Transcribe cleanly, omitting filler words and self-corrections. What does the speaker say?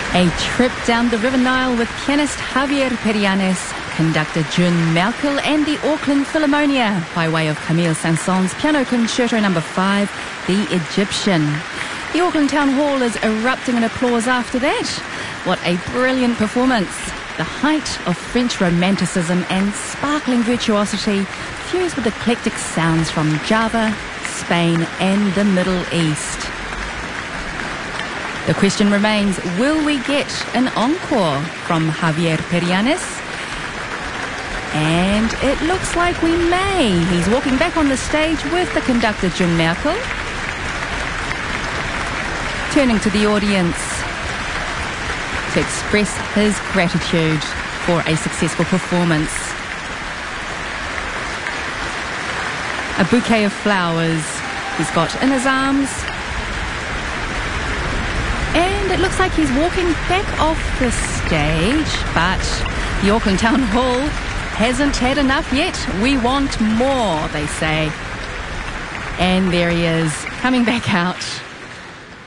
A trip down the River Nile with pianist Javier Perianes, conductor June Merkel and the Auckland Philharmonia by way of Camille Saint-Saëns' Piano Concerto No. 5, The Egyptian. The Auckland Town Hall is erupting in applause after that. What a brilliant performance. The height of French romanticism and sparkling virtuosity fused with eclectic sounds from Java, Spain and the Middle East. The question remains, will we get an encore from Javier Perianes? And it looks like we may. He's walking back on the stage with the conductor June Merkel, turning to the audience to express his gratitude for a successful performance. A bouquet of flowers he's got in his arms. And it looks like he's walking back off the stage, but the Auckland Town Hall hasn't had enough yet. We want more, they say. And there he is, coming back out.